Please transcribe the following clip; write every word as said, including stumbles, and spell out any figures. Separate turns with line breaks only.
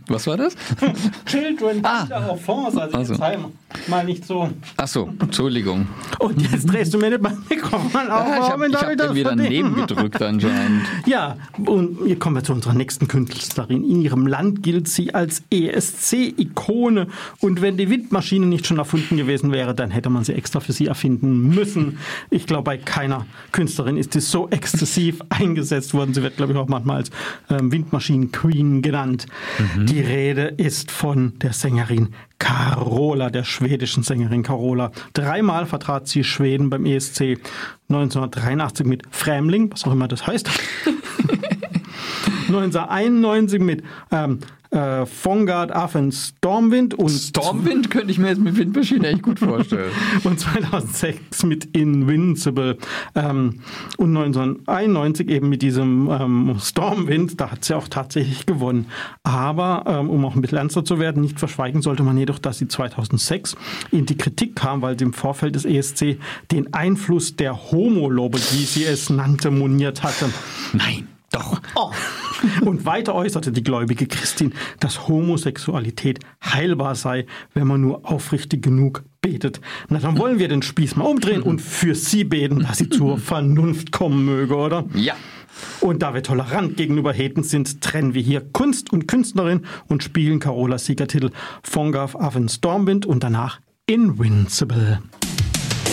Was war das?
Children
Ah.
of France, also,
Also.
jetzt sei mal nicht so.
Ach so, Entschuldigung.
Und jetzt drehst du mir nicht mein Mikrofon auf.
Ja, ich
warum
habe
darf
hab
das
irgendwie daneben
verdienen?
gedrückt anscheinend.
Ja, und hier kommen wir zu unserer nächsten Künstlerin. In ihrem Land gilt sie als E S C-Ikone. Und wenn die Windmaschine nicht schon erfunden gewesen wäre, dann hätte man sie extra für sie erfinden müssen. Ich glaube, bei keiner Künstlerin ist die so exzessiv eingesetzt worden. Sie wird, glaube ich, auch manchmal als ähm, Windmaschinen-Queen genannt. Mhm. Die Rede ist von der Sängerin Carola, der schwedischen Sängerin Carola. Dreimal vertrat sie Schweden beim E S C. neunzehnhundertdreiundachtzig mit Främling, was auch immer das heißt. neunzehnhunderteinundneunzig mit ähm, äh, Fångad av en Stormwind und
Stormwind könnte ich mir jetzt mit Windmaschine echt gut vorstellen.
und zweitausendsechs mit Invincible ähm, und neunzehnhunderteinundneunzig eben mit diesem ähm, Stormwind, da hat sie auch tatsächlich gewonnen. Aber ähm, um auch ein bisschen ernster zu werden, nicht verschweigen sollte man jedoch, dass sie zweitausendsechs in die Kritik kam, weil sie im Vorfeld des E S C den Einfluss der Homolobe, wie sie es nannte, moniert hatte.
Nein, doch.
Oh. Und weiter äußerte die gläubige Christin, dass Homosexualität heilbar sei, wenn man nur aufrichtig genug betet. Na, dann wollen wir den Spieß mal umdrehen und für sie beten, dass sie zur Vernunft kommen möge, oder?
Ja.
Und da wir tolerant gegenüber Heten sind, trennen wir hier Kunst und Künstlerin und spielen Carolas Siegertitel Fångad av en Stormwind und danach Invincible.